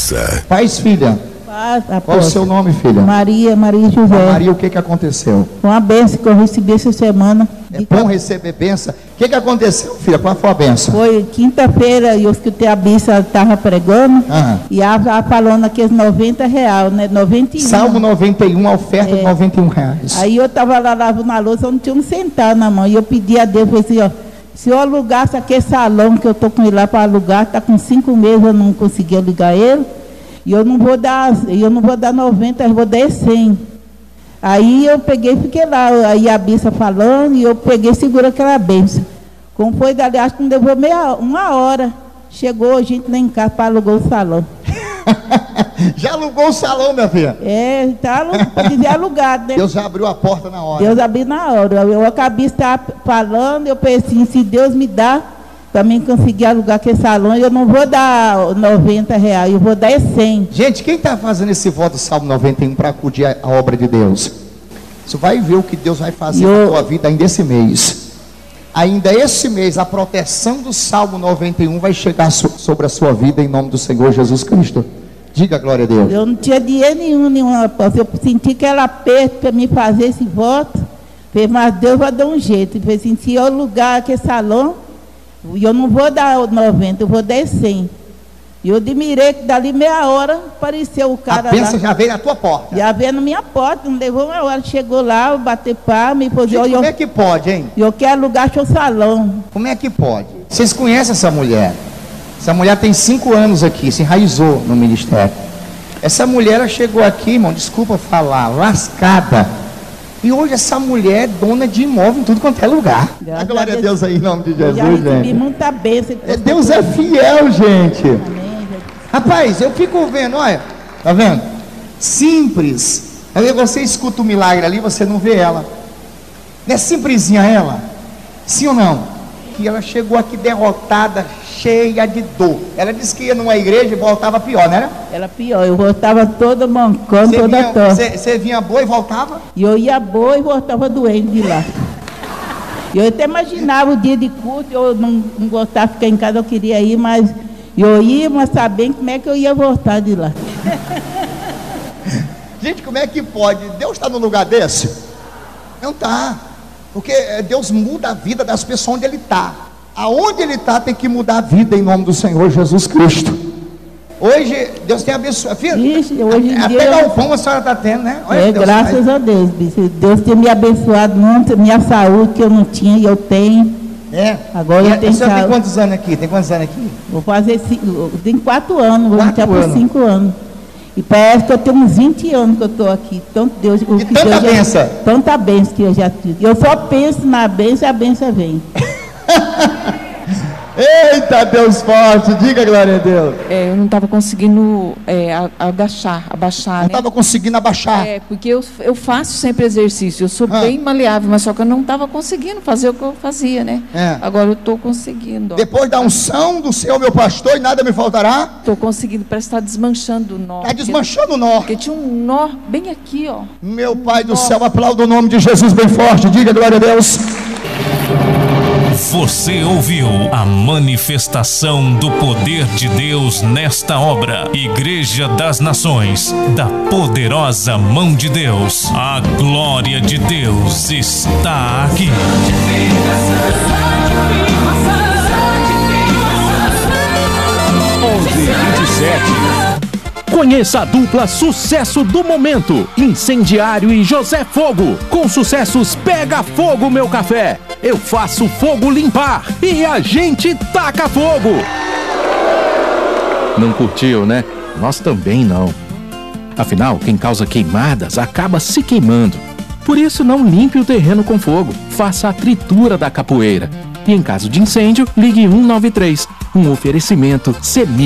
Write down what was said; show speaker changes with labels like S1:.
S1: bença.
S2: Faz, filha? Qual é o seu nome, filha?
S3: Maria José.
S2: Maria, o que aconteceu?
S3: Uma benção que eu recebi essa semana.
S2: É bom receber benção. O que aconteceu, filha? Qual foi a benção?
S3: Foi quinta-feira, eu escutei a Bissa estava pregando, e ela falou naqueles R$90, né? 91.
S2: Salmo 91, a oferta de R$91.
S3: Aí eu estava lá lavando a louça, eu não tinha um centavo na mão, e eu pedi a Deus, falei assim, ó, se eu alugasse aquele salão que eu estou com ele lá para alugar, está com 5 meses, eu não consegui ligar ele, e eu não vou dar 90, eu vou dar 100. Aí eu peguei e fiquei lá, aí a Bissa falando, e eu peguei e segurei aquela benção. Como foi dali, acho que não levou uma hora. Chegou a gente lá em casa para alugar o salão.
S2: Já alugou o salão, minha filha?
S3: É, devia alugado, né?
S2: Deus já abriu a porta na hora.
S3: Deus abriu na hora. Eu acabei de estar falando, eu pensei, se Deus me dá, para mim conseguir alugar aquele salão, eu não vou dar R$90, eu vou dar 100.
S2: Gente, quem está fazendo esse voto do Salmo 91 para acudir à obra de Deus? Você vai ver o que Deus vai fazer na tua vida ainda esse mês. Ainda esse mês, a proteção do Salmo 91 vai chegar sobre a sua vida em nome do Senhor Jesus Cristo. Diga glória a Deus. Eu
S3: não tinha dinheiro nenhum, rapaz. Eu senti que era aperto para me fazer esse voto. Mas Deus vai dar um jeito. Eu assim, se eu alugar aquele salão, eu não vou dar 90, eu vou dar 100. E eu admirei que dali meia hora apareceu o cara lá. A bênção já veio na tua porta? Já veio na minha porta, não levou uma hora. Chegou lá, bateu palma e falou... Como é que pode, hein? Eu quero alugar seu salão.
S2: Como é que pode? Vocês conhecem essa mulher? Essa mulher tem 5 anos aqui, se enraizou no ministério. Essa mulher ela chegou aqui, irmão, desculpa falar, lascada. E hoje essa mulher é dona de imóvel em tudo quanto é lugar. A glória a Deus aí em nome de Jesus, gente. Já recebi muita bênção. Deus é fiel, gente. Amém. Rapaz, eu fico vendo, olha, tá vendo? Simples. Aí você escuta o milagre ali, você não vê ela. Não é simplesinha ela? Sim ou não? Que ela chegou aqui derrotada, cheia de dor. Ela disse que ia numa igreja e voltava pior, não era?
S3: Era pior, eu voltava toda mancando, toda torta.
S2: Você vinha boa e voltava?
S3: E eu ia boa e voltava doente de lá. Eu até imaginava o dia de culto, eu não gostava de ficar em casa, eu queria ir, mas eu ia, mas sabendo como é que eu ia voltar de lá.
S2: Gente, como é que pode? Deus está no lugar desse? Não está. Porque Deus muda a vida das pessoas onde Ele está. Aonde Ele está tem que mudar a vida em nome do Senhor Jesus Cristo. Hoje, Deus tem abençoado. Hoje até galpão a senhora está tendo, né?
S3: Olha, graças a Deus, bicho. Deus tem me abençoado muito, minha saúde que eu não tinha e eu tenho. Agora eu tenho saúde. Você tem quantos anos aqui? Vou fazer, tem 4 anos, vou entrar por 5 anos. E parece que eu tenho uns 20 anos que eu estou aqui. Tanto Deus,
S2: e tanta bênção.
S3: Tanta bênção que eu já tive. Eu só penso na bênção e a bênção vem.
S2: Eita, Deus forte, diga glória a Deus.
S4: Eu não estava conseguindo abaixar. Não
S2: estava conseguindo abaixar.
S4: Porque eu faço sempre exercício, eu sou bem maleável, mas só que eu não estava conseguindo fazer o que eu fazia, né? Agora eu estou conseguindo.
S2: Depois da unção do Senhor, meu pastor, e nada me faltará?
S4: Estou conseguindo, parece que está desmanchando o nó.
S2: Está desmanchando o nó.
S4: Porque tinha um nó bem aqui, ó.
S2: Meu Pai do céu, aplauda o nome de Jesus bem forte, diga glória a Deus.
S1: Você ouviu a manifestação do poder de Deus nesta obra. Igreja das Nações, da poderosa mão de Deus. A glória de Deus está aqui.
S5: 11:27. Conheça a dupla sucesso do momento, Incendiário e José Fogo. Com sucessos Pega Fogo Meu Café, Eu Faço Fogo Limpar e A Gente Taca Fogo. Não curtiu, né? Nós também não. Afinal, quem causa queimadas acaba se queimando. Por isso, não limpe o terreno com fogo. Faça a tritura da capoeira. E em caso de incêndio, ligue 193. Um oferecimento CEMIG.